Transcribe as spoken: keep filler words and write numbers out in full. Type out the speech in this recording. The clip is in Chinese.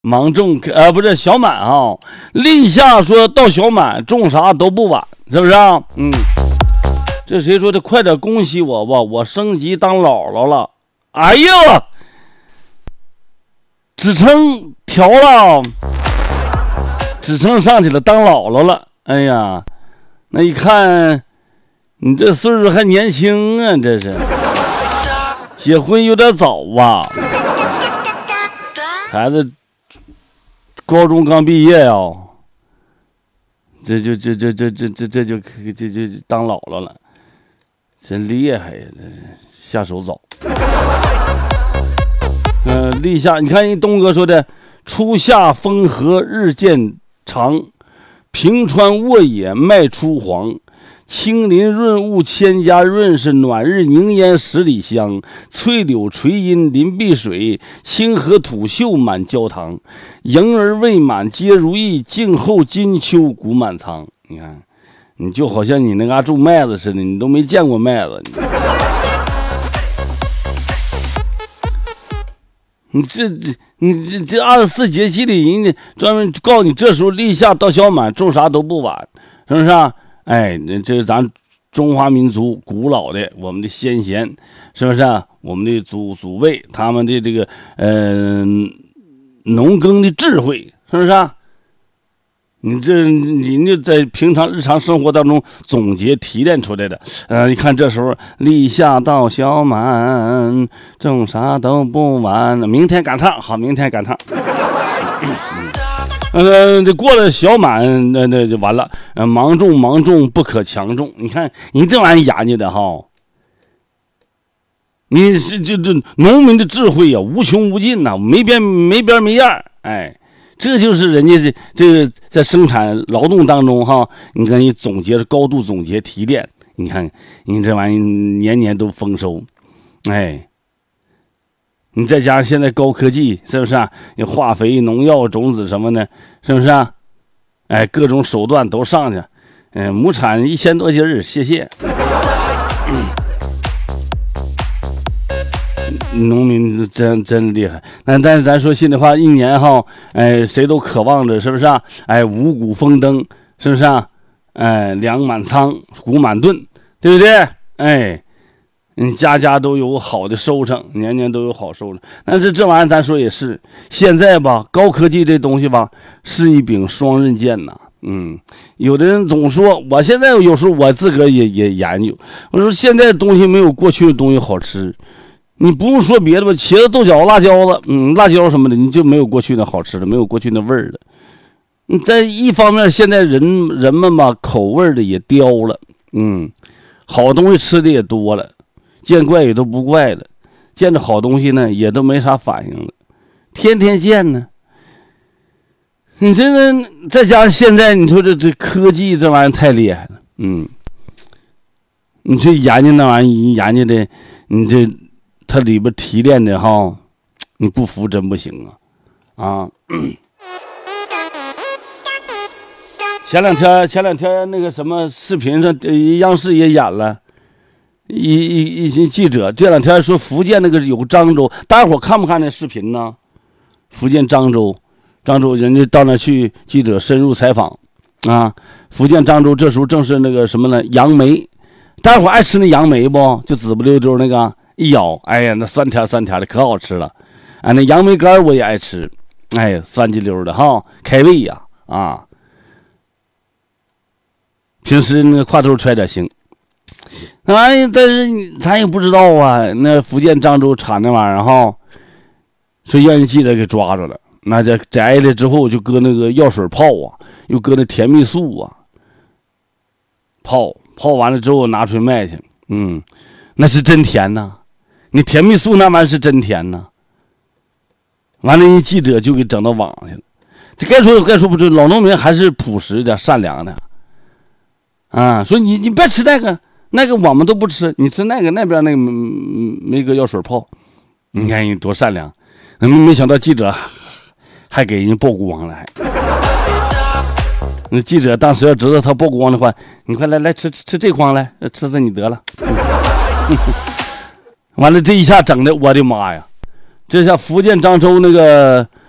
芒种呃不是小满啊，立夏说到小满，种啥都不晚，是不是啊？嗯，这谁说的？快点恭喜我吧，我升级当姥姥了。哎呦，职称调了，职称上去了，当姥姥了。哎呀，那一看你这岁数还年轻啊，这是结婚有点早啊，孩子高中刚毕业呀、哦，这就这这这这这这就这就当姥姥了，真厉害呀！这下手早。嗯、呃，立夏，你看人东哥说的，初夏风和日渐长，平川沃野麦出黄。青林润物千家润，是暖日凝烟十里香。翠柳垂阴临碧水，清河吐秀满焦塘。迎儿未满皆如意，静候金秋谷满仓。你看，你就好像你那嘎种麦子似的，你都没见过麦子。你这这你这这二十四节气里，人家专门告诉你，这时候立夏到小满，种啥都不晚，是不是啊？哎，这是咱中华民族古老的我们的先贤，是不是啊？我们的祖祖辈他们的这个呃农耕的智慧，是不是啊？你这人家在平常日常生活当中总结提炼出来的。呃，你看这时候立夏到小满，种啥都不晚。明天赶唱，好，明天赶唱。呃，这过了小满，那那就完了。呃，芒种芒种不可强种。你看，你这玩意研究的哈，你是这这农民的智慧呀、啊，无穷无尽呐、啊，没边没边没样。哎，这就是人家这这个在生产劳动当中哈，你看你总结高度总结提炼，你看你这玩意年年都丰收，哎。你再加上现在高科技，是不是啊？有化肥、农药、种子什么的，是不是啊？哎，各种手段都上去，嗯、呃，亩产一千多斤儿，谢谢。嗯、农民真真厉害。那但是咱说心里话，一年哈，哎，谁都渴望着，是不是啊？哎，五谷丰登，是不是啊？哎，粮满仓，谷满顿，对不对？哎。嗯，家家都有好的收成，年年都有好收成。但是这玩意儿咱说也是，现在吧，高科技这东西吧，是一柄双刃剑呐。嗯，有的人总说，我现在有时候我自个儿也也研究，我说现在的东西没有过去的东西好吃。你不用说别的吧，茄子、豆角、辣椒子，嗯，辣椒什么的，你就没有过去的好吃的，没有过去的味儿了。你在一方面，现在人人们吧，口味的也刁了，嗯，好东西吃的也多了。见怪也都不怪了，见着好东西呢也都没啥反应了，天天见呢。你这个再加上现在你说这这科技这玩意儿太厉害了，嗯，你去研究那玩意儿研究的，你这它里边提炼的哈，你不服真不行啊啊！嗯、前两天前两天那个什么视频上，央视也演了。一一一些记者这两天说福建那个有漳州，大家伙看不看那视频呢？福建漳州，漳州人家到那去，记者深入采访啊。福建漳州这时候正是那个什么呢？杨梅，大家伙爱吃那杨梅不？就紫不溜丢那个，一咬，哎呀，那酸甜酸甜的，可好吃了。哎，那杨梅干我也爱吃，哎，酸叽溜的哈，开胃呀啊。平时那个挎兜揣点行。那玩意，但是咱也不知道啊。那福建漳州产那玩意儿哈，说让人记者给抓着了。那这摘了之后，就搁那个药水泡啊，又搁那甜蜜素啊，泡泡完了之后拿出去卖去。嗯，那是真甜呐！你甜蜜素那玩意儿是真甜呐。完了，人记者就给整到网上去了。这该说该说不准，老农民还是朴实的、善良的啊。说你你别吃那个。那个我们都不吃，你吃那个那边那个没个药水泡，你看你多善良。没想到记者还给人家曝光了，还。那记者当时要知道他曝光的话，你快来来吃吃这筐来，吃死你得了。完了这一下整的，我的妈呀！这下福建漳州那个